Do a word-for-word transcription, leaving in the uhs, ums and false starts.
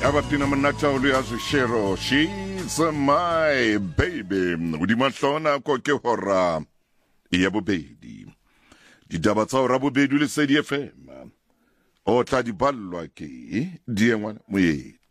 Abatina Manatauli as a shero. She's my baby. Udimatlona koke hora. Iyabo baby. Didabatsa rabu baby le C D F M. O tla di balwa ke di engwana moyedi.